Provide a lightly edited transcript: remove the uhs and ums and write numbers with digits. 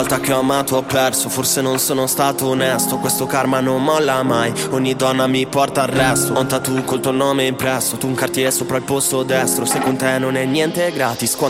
Volta che ho amato ho perso, forse non sono stato onesto. Questo karma non molla mai, ogni donna mi porta al resto. Ho un tattoo col tuo nome impresso, tu un Cartier sopra il posto destro. Se con te non è niente gratis, quando